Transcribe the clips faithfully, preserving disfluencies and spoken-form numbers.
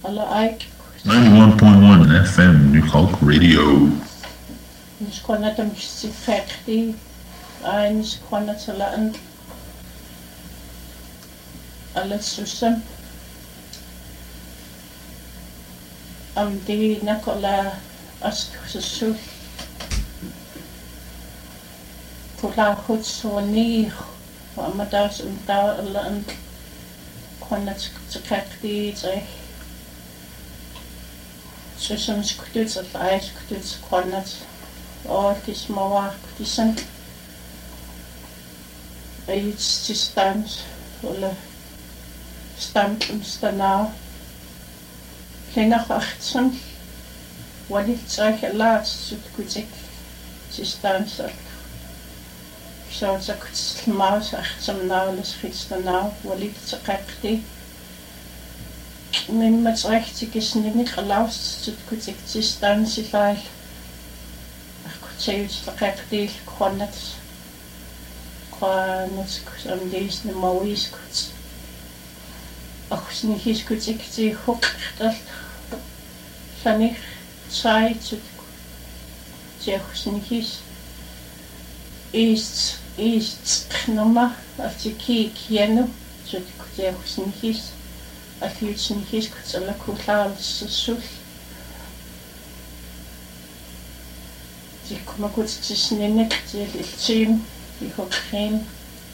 Alla aik. ninety-one point one F M New Hulk Radio. Niskwana tam sifekti. Ai niskwana talaan. Alla susam. Am di nakola askususul. Kula hutsoni. Wa amadas unta alla an. Kwana tsikakti tsai. Susam skututs al ai skututs kwanat. Oh, tis mawa kutisan. It's just stands. Wala. Stand und stanau. Lenach achtsam. Walit tsai laat sut kutik. Just stands al. So it's a kuts maus achtsam now les stanau. Walit tsikakti. Men met rechtig is niet geluisterd, zodat ik het existent zie lai. Ik kon zeggen dat ik deel kon het, kon het aan deze de mooie is goed. Als niet is goed, ik zie ook dat van ik zei dat ik als niet is, is is genomen als ik kijk jeno, zodat ik zeg als niet is. Als je het niet is, kan je het niet zo. Ik kom ook uit de sneeuw, het team, ik heb geen.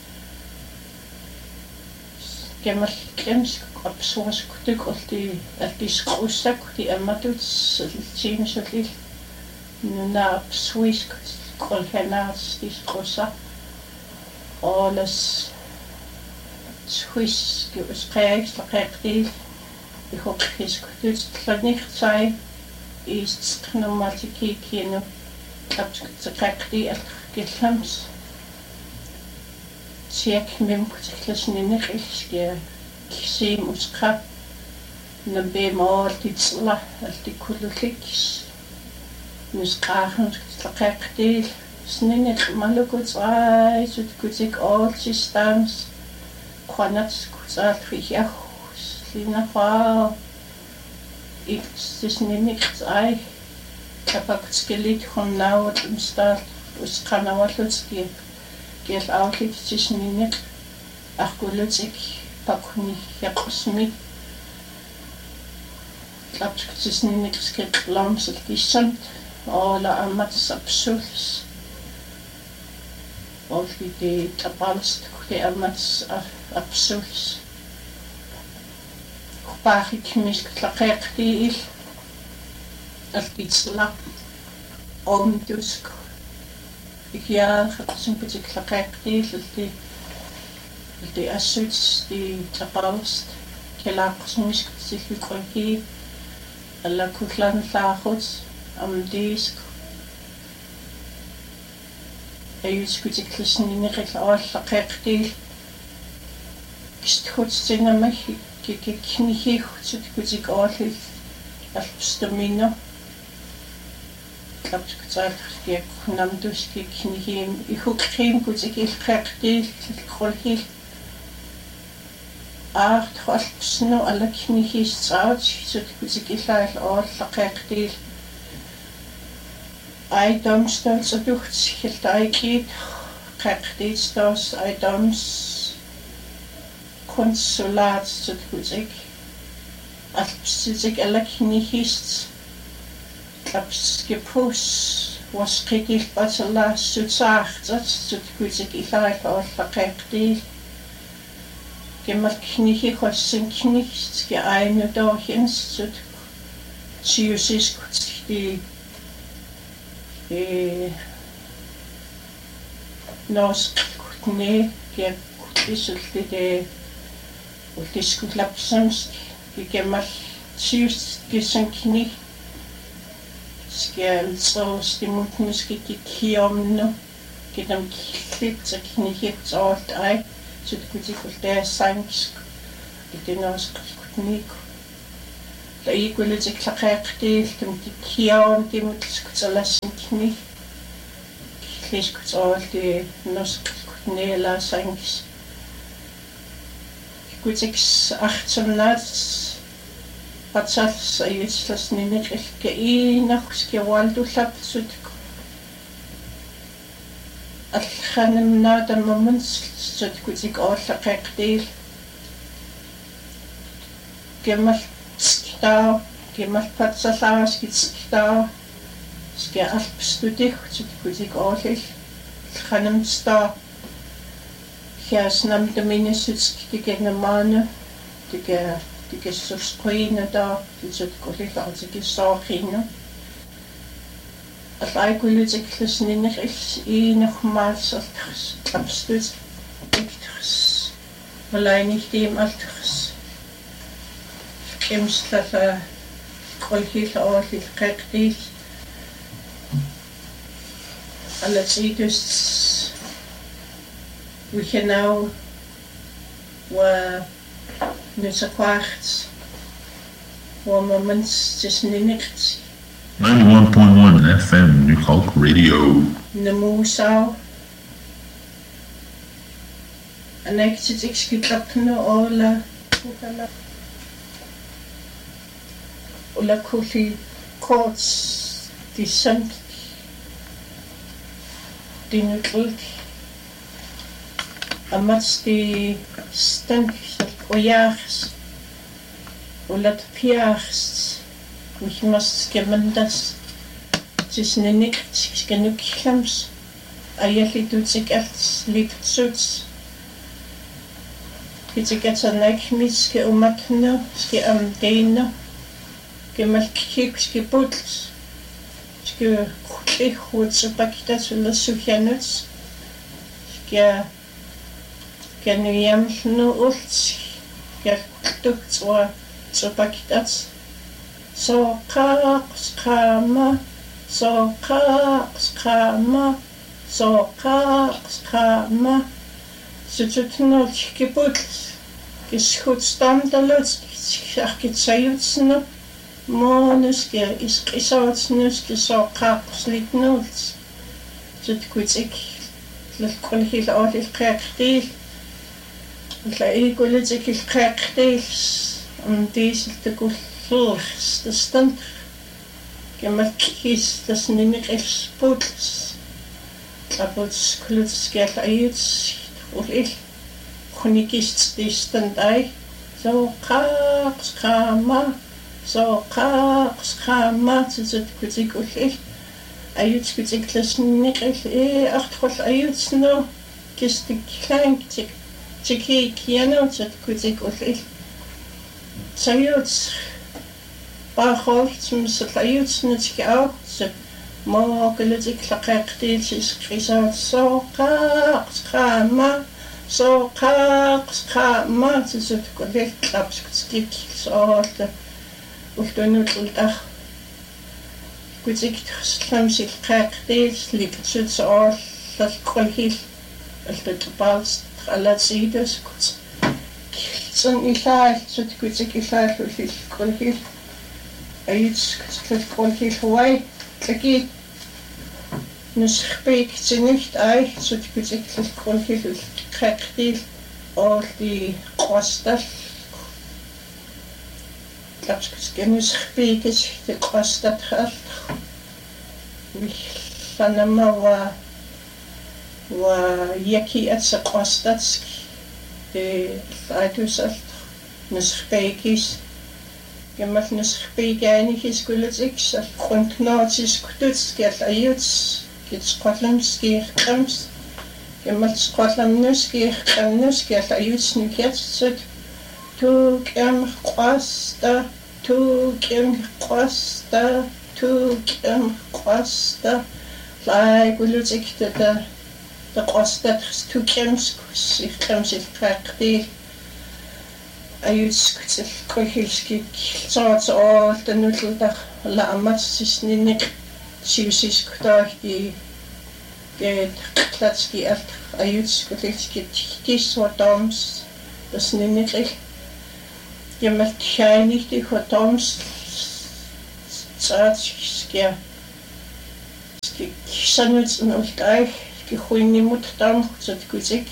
Ik heb maar geen op zo'n stuk als die, als die schroestek, die Emma doet, het team zo lief. Nu na op Swiss, ik kon geen naast die schroestek. Alles. Swiss, die Österreich, die ich habe gesagt, das nicht sei, ist Pneumatik hier, ich habe gesagt, die Gesangs. Sehr kmim, das nicht richtig, ich sehe Muska, na bemol die Zla, die Kulukis, Muskachen, das die, das nicht mal gut sei, so gut ich all systems. Kwanat kuzat vijach, slina fa, ik is niks ai. Ik heb ook skelet van nou het omstaat, dus kan nou wat het skiet. Geef altijd het is niks. Ach goed, ik pak niet, ja kosmiek. Ik heb het is niks, ik heb lams het kisant, alle amat absurd. Of die tapalst, die amat absurd. Paar ik mis klakker die als iets lap om dus ik ja het een beetje klakker die die die assuits die tapalst kela kosmisch zich gekroki alla kutlan laagos am disk hij is goed ik dus niet echt al klakker die is goed zien maar ik ik niet heel goed goed ik altijd als stamina ik heb gezegd ik nam dus ik niet heel ik ook geen goed ik heel graag deel ik gewoon heel acht was snel alle knieën zout zo goed ik heel graag graag deel I domstel zo doet zich het graag deel stas I doms Consulaat, zo goed ik. Als ik elk niet is, heb ik gepost, was ik niet wat ze laat zo zacht, zo goed ik ik heb al verkeken. Ik heb maar knieën, was zijn knieën, ik heb een dag eens, zo zie je is goed die, die, nou is goed nee, ik heb goed is het die. Och det skulle lapsams, ik heb maar zus gesen knie. Skal så stimut måske kigge om nu. Giv dem klip, så knie helt alt ej. Så det kunne ikke være sansk. Det er noget skudnik. Der ikke ville det klare det, dem kigge om det må skulle lade sin knie. Klisk så alt det noget skudnik eller sansk. Goed, ik achtsam naast Patsals ayutslas ninik ilkeinaxki waldullapsut алханамнаата мамунсут кутик ооллақеқтиил кемал таа кемал патсалааскит таа ske алпстудих кутик оолил алханамстаа хяснам доминисутски тикенамаана тике тикессусқуина таа тисут коллилаартикиссоорхиина аллайкулутиклусниннер ил иинермаалсертарс абстут иктэрс малайнихтиим алтэрс кемслала колхилаорлил қеқтиил алатидус вихенау ва нусакварт ва моментс тисниннерт ninety-one point one F M New Hulk Radio. Namusau. Annexit exkitlapno ola kukala. Ola kuli courts descent. Dinutlik. Amats di stank ojaars. Ola piaars. Ich muss gemendas tisnenik skenukhlams ayali dutsik als lipsuts kitsikats anakmis ke umatna ske amdeina kemalkik ske puts ske khli khuts pakitas ulla sufyanuts ske kenuyamnu ults ke tukts wa pakitas so kaks kama so kaks kama so kaks kama sututnol kiputls kishutstamdalos kisachkitsayutsno monuske iskisautsnuske so kaks litnuls sutkutsik lalkolhil olil qaqtil la igulitik il qaqtil um diesel tekul Volgens de stand, gemakkies, dat is niet echt spoedjes. Dat wordt klutsgeld uit, of ik, kon ik iets die stand uit. Zo kaaks, kama, zo kaaks, kama, zo zit goed ik ook echt. Uit goed ik dat is niet echt, eh, achtergrond uit, no, kist ik klein, tik, tik ik, ja, no, zit goed ik ook echt. Zo uit. Baarhoofd met ayutsnitski ook ze mogelijk ik laqaqtiil iskrisaat so qaaqs qama so qaaqs qama zut kollet klapsktik so te ultunut ultaq kutik tsamsil qaqtiil liksut so lalkolhil altutpaals alatsides kut son ilaal zut kutik ilaal ulil kolhil ayuts kolhil huwai tlaki nusxpeik tinicht ay zut kutik kolhil qaqtiil or di qostal Lapskiskenusxpiikis te qostatxal villanama wa wa yaki atsa qostatski te laitusalt nusxpiikis gemmal nusxpiikaanigis kulutiks alqunknaatis kututski alayuts kitsqallamski qams gemmal sqallamnuski qamnuski alayuts nikiatsut Took em qasta, took em qasta, took em qasta. Like we look at the the qasta took em skus, if comes if practi. I use skus kohilski, so it's all the noodle that la amas is ninik, chiusis kutaki, get klatski alt. I use kohilski tis or doms, the ninik. Je met schijnig die gotoms zaadskja kisanuts en ultaig ki goeie moet dan zat kuzik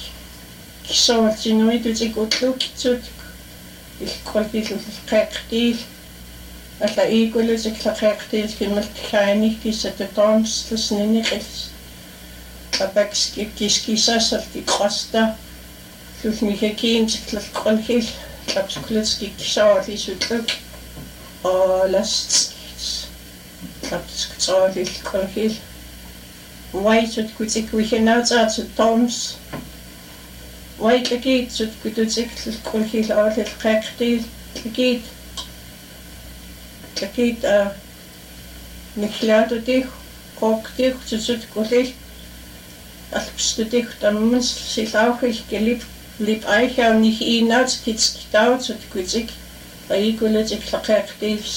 kisawat zinoi dus ik ook leuk zat ik kwam dit kijk die alla iikulusik laqeqtiilkimaltikaanikkissa tutormslusniniqils apaks kiskisasarti qasta lusmikakiintiklalqolhil lapskulutskikkisaalisutluk olast lapskutsoolilqolhil waitut kutikkuihinautaatut torms waitlakitsut kututiklalqolhil aalilqeqtiil tlakit tlakit a niklaatutih qoqtih susut kullil alpstutih tammans silauhil kelip lip aihaunich inaut kitskitautut kutik aikuletik laqeqtiils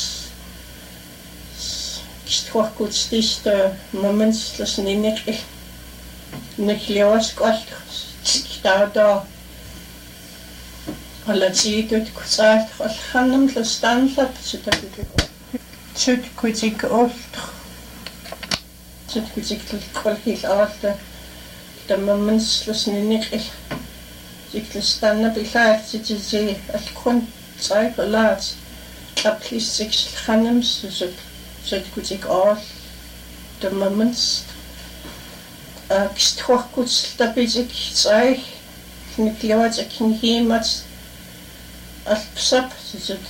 kisthuarkutstista moments lasnineqil nikliawasqalt kitauta alatsiitut kutsaalt alhannam lastanlap sutakutik sut kutik olt sut kutik qalhil aarta tammans lasnineqil siklistanna bilaat sitisi alkun tsaiqalaat aplisik khannam sut sut kutik aar tammans kisthuarkutstapitik tsai nikliawatak himat alpsap sut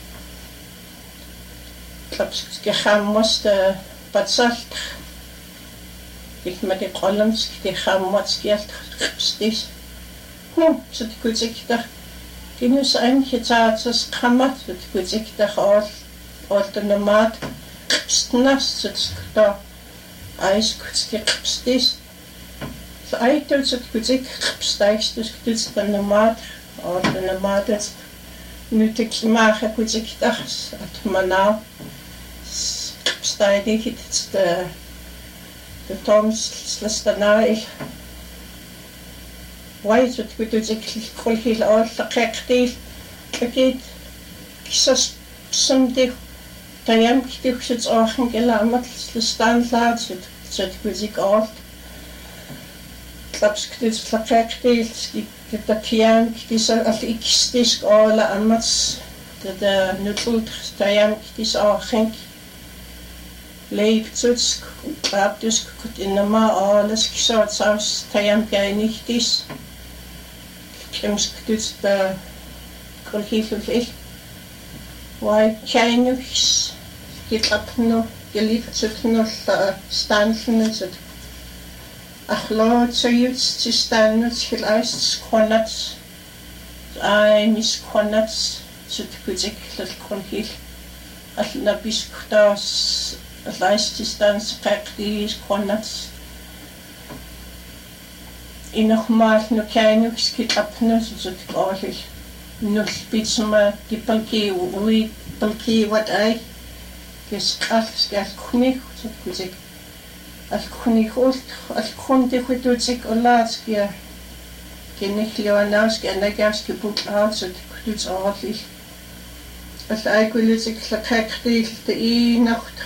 klapsk gehammosta patsalt ikmati qallamsk gehammatskialt stis hm sut kutik ta kinus ein hitaatsas qammat sut kutik ta all alternamat stnas sut ta ais kutik stis so aitul sut kutik staistus kutik alternamat alternamat nutik maaga kutik ta at mana staidig hit de de toms slastanai waisut kutik qolhil aallaqeqtiil akit kissas samdi tayam kituksut aachen gelaamat slastanlaat sut sut kutik aall klapskut laqeqtiil kitakian kisa alikistis aala amats de nutult tayam kitis aachen leiptutsk raptusk kut inama aalas kisaatsaus tayam kainihtis kemskut da kolhilul wai kainus kitapno geliptsutno stanfnut akhlaat sayuts tistanut hilaist qonats ai mis qonats sut kutik lal kolhil alna biskutaas laististan qeqtis qonats inogmaal no kainus kitapno sut qolhil nulpitsma kipalki ui palki wat ai kesqal skal khuni sut kutik al khuni holt al khunti khututik olatskia kenihliwanaus kenagaus kiputlaat sut kututs aarli al aikulitik laqeqtiil te i nacht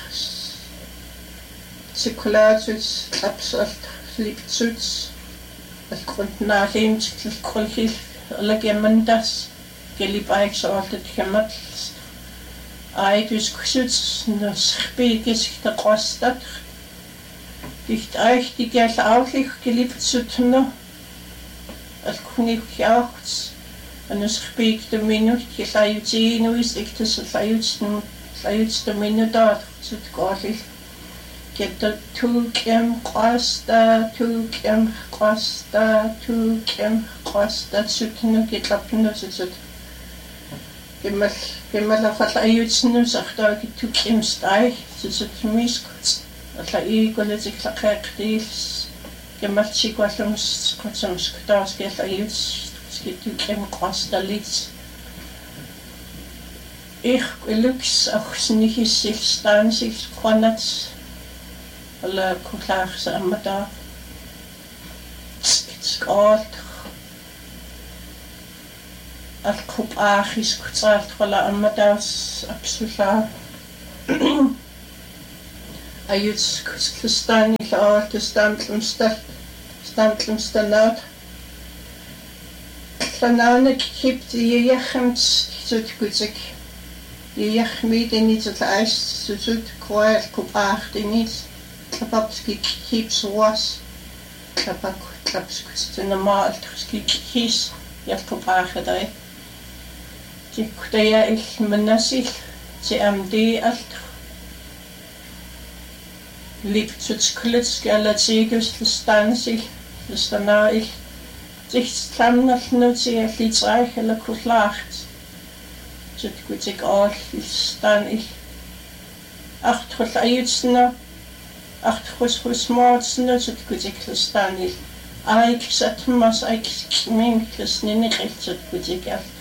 sikulaatsuts absalt liptsuts al grundnaalim til kolhil alagemandas gelibaiks aaltet kemat aitus kusuts naskhbigis taqastat dicht euch die gel aulich geliptsutno al kunik jachts anus khbig de minut kilayutin uis iktas layutsn layuts de minutat sut qolil Get tukem qasta tukem qasta tukem qasta sutnu kitlapnu sut kemal kemal afal ayutsnu saqta tukem stai sut miskut alla i koletik laqeqtis kemal chikwalums qotsams kutaas kel ayuts skitukem qasta lit ich lux achsnihis silstansis qonats alla kuklaars amata skalt al kup achis kutsalt wala amatas absola ayuts kustlustani laat stamtlumsta stamtlumstanat planane kipt yechemt sut kutik Iachmid til ais susut kroel kupacht init. Tlapapski kips was. Tlapak tlapski normal ski kis jat kupacht dai. Tikutaya il manasil ti amdi alt. Liptsutsklitsk alla tigus stansil stanail. Tichts tlamnal ti litraich eller kuslacht. Så det kunne ikke alt i stand i acht hos ejutsene, acht hos hos mordsene, så det kunne ikke stand i eik satt mas eik minkles nynigelt, så det kunne ikke alt.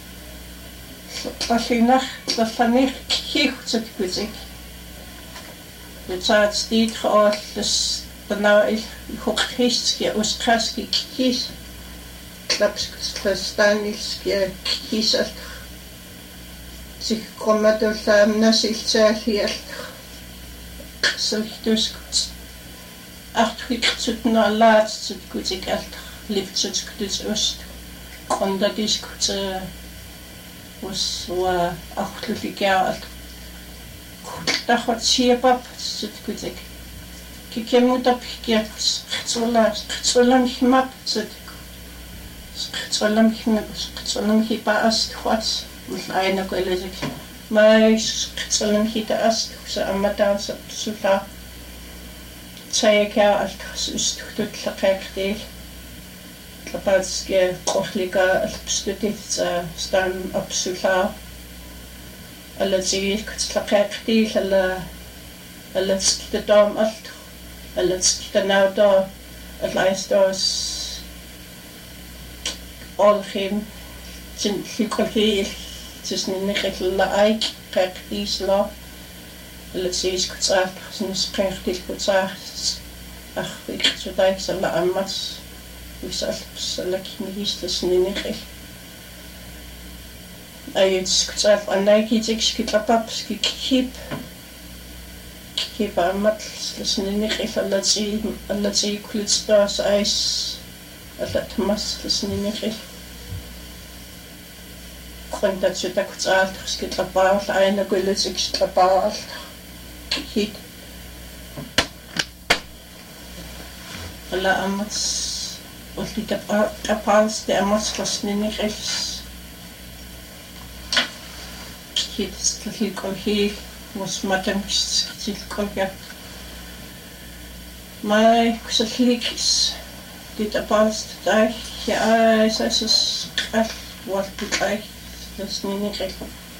Så det er nacht, det er nicht kigt, så det kunne ikke. Det tager et sted for alt, det er i hokkiske og skraske kis, klapske standilske kis alt. Så kommer det samna sig helt så duskut acht hiktsut na lat så kutik alt liftsut kutis ost onda diskut was wa achtlfiker alt da hat siepap så kutik kikemut op kiks tsola tsolam himap så tsolam himap tsolam hipas khwats with einer Gelesig. Mais sollen hita ast so amata so sulla. Tsayka alt ist tut lakakti. Kapatske kohliga alpstutit stan absulla. Alla zi lakakti alla alla skidam alt. Alla skidanauda atleistos all him sin hikolhi tussen in de eik kijk die sla het is kutsaat sin sprech dit kutsaat ach ik zo dijk zal amas ik zal zal ik niet tussen in de ay het kutsaat en nike ik skip pap skip keep keep amat tussen in de laat zien laat zien kulstas ijs dat mas tussen in de dat je dat goed uit geschiet lapaal einde gullet ik lapaal hit alla amas of die lapaals de amas was niet rechts hit dat ik al hier was matem schiet kolja maar ik zal liks dit lapaals daar ja is is echt wat ik dat is niet echt.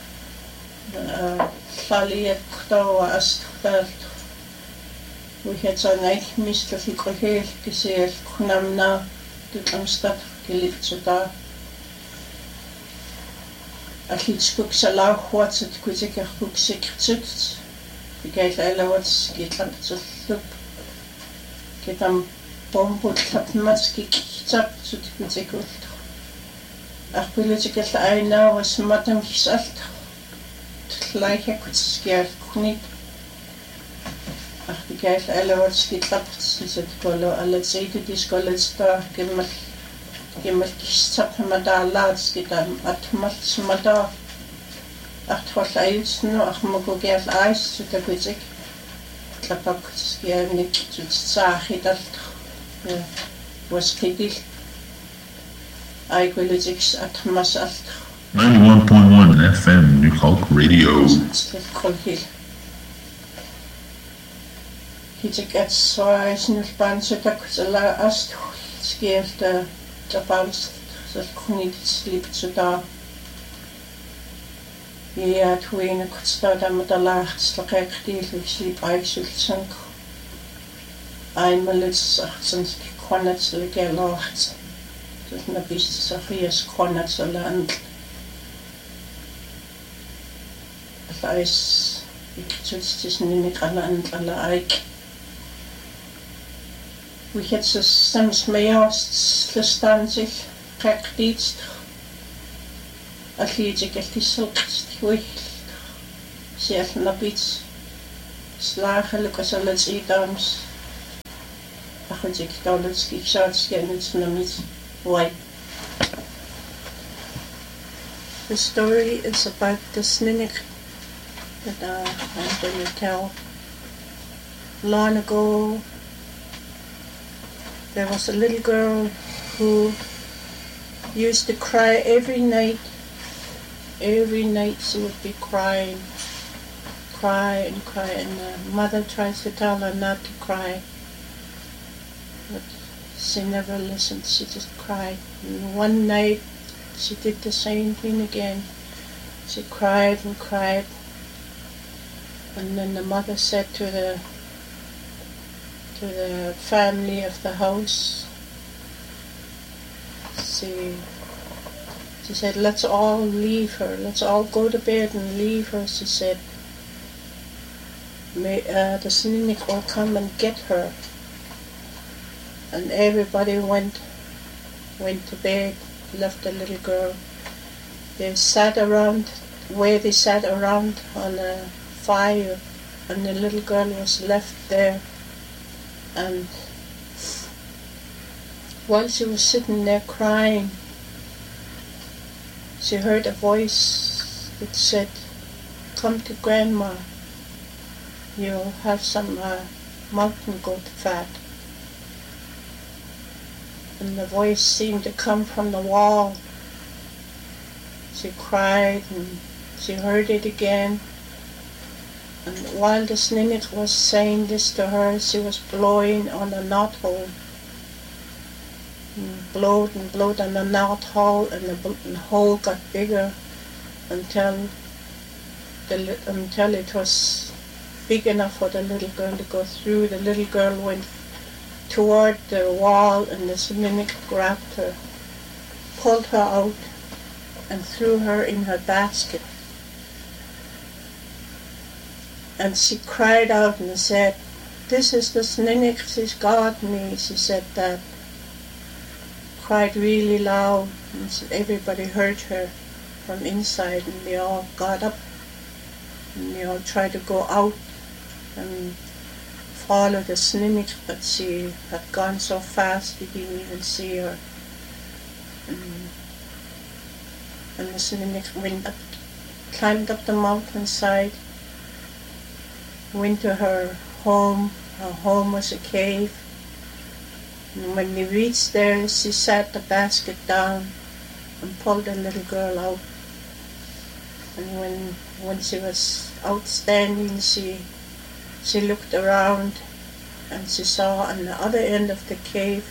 Fali het kto as dat. We het zo niet mis dat ik al heel gezegd kunam na de Amsterdam geliefd zo daar. Als iets koek zal ook wat het koek zeker koek zeker zit. Ik kijk alle wat geht aan het loop. Get am bombo tap maski tap zo koek zeker. Ach, politica aina was madam gesalt. Gleich ik het skeer niet. Ach, die kijkt alle wat schiklapt. Ze zit kolo alle zeiden die scholen staan. Gemmel gemmel gestap maar daar laat gedaan. Atmat maar daar. Ach, het was uit nu. Ach, maar go geef ijs. Zo dat weet ik. Klapap skeer niet. Zo zag je dat. Was gedicht. I will exist at myself. ninety-one point one F M New Hulk Radio. He gets so I sniff bands at a la ast scared the the bounce that couldn't sleep to da. Yeah, tween a could start on the last like I could sleep I should sink. I'm a little since quannets like a lot. Dat na bist Sophia's corner so land. Het is ik zit tussen niet aan en alle eik. We het zo soms mee als verstaan zich praktisch. Als je je echt is zo goed. Zelf na bits slagelijk als alles idams. Ach ik zeg dat het ik zou het geen niet. Why? The story is about the Sninik But uh, I'm going to tell. Long ago, there was a little girl who used to cry every night. Every night she would be crying, cry and cry, and the mother tries to tell her not to cry. But she never listened, she just cried. And one night, she did the same thing again. She cried and cried. And then the mother said to the to the family of the house, she, she said, let's all leave her. Let's all go to bed and leave her, she said. May, uh, the Snuneyjik will come and get her. And everybody went went to bed, left the little girl. They sat around, where they sat around on a fire, and the little girl was left there. And while she was sitting there crying, she heard a voice that said, come to Grandma, you'll have some uh, mountain goat fat. And the voice seemed to come from the wall. She cried and she heard it again. And while the Snuneyjik was saying this to her, she was blowing on the knot hole. And blowed and blowed on the knot hole, and the, the hole got bigger until the, until it was big enough for the little girl to go through. The little girl went toward the wall, and the Snuneyjik grabbed her, pulled her out, and threw her in her basket. And she cried out and said, this is the Snuneyjik, she's got me. She said that. Cried really loud, and so everybody heard her from inside, and they all got up, and they all tried to go out and follow the Snuneyjik, but she had gone so fast they didn't even see her. And, and the Snuneyjik went up, climbed up the mountainside, went to her home. Her home was a cave. And when they reached there, she sat the basket down and pulled the little girl out. And when when she was outstanding, she she looked around and she saw on the other end of the cave.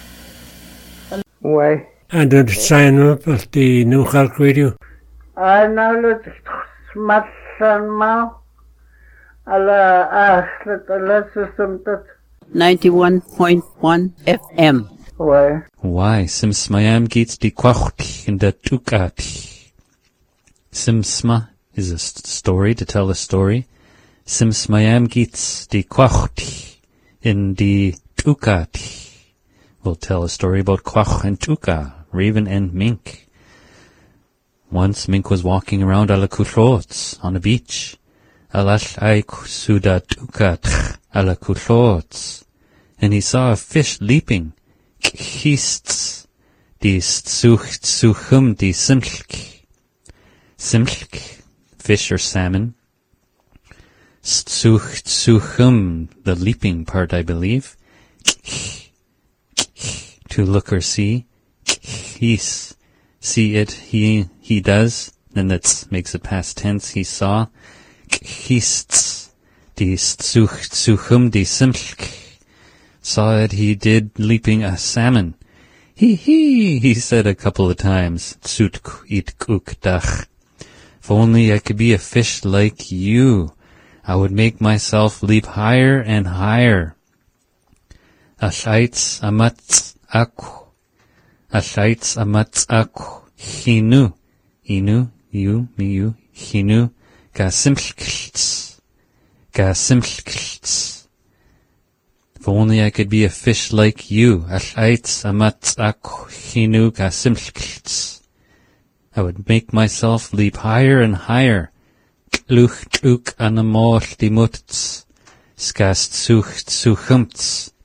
Why? And did sign up at the New Khalk Radio? I know that smart ma. Alla aslet alla system that ninety-one point one F M. Why? Why? Simsmayam gets the kwacht in the tukati. Simsma is a st- story to tell a story. Simsmayam gets the kwacht in the tukati. We'll tell a story about kwach and tuka, raven and mink. Once Mink was walking around Alakuthrots on a beach. Alash aik suda tukat Alakuthrots. And he saw a fish leaping. Khists. Die sucht suchum die simlk. Simlk, fish or salmon. Sucht suchum, the leaping part, I believe. To look or see. He's, see it, he, he does. Then that makes it past tense, he saw. Khists. Die sucht suchum die simlk. Saw it, he did, leaping a salmon. Hee hee, he said a couple of times. Tsut it kuk dach. If only I could be a fish like you, I would make myself leap higher and higher. Ashaitz amatz aku. Ashaitz amatz aku. Hinu. Inu, you, me, you. Hinu. Gasimlkiltz. Gasimlkiltz. If only I could be a fish like you, Ashaitz amatz aku hinu gasimlkiltz. I would make myself leap higher and higher. Kluch tuk anamol dimutz. Skast sucht suchumtz